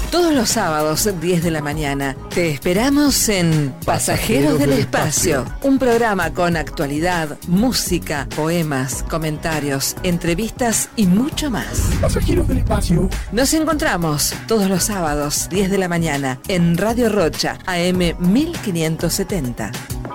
Todos los sábados, 10 de la mañana. Te esperamos en Pasajeros del Espacio. Un programa con actualidad, música, poemas, comentarios, entrevistas y mucho más. Pasajeros del Espacio. Nos encontramos todos los sábados, 10 de la mañana, en Radio Rocha, AM 1570.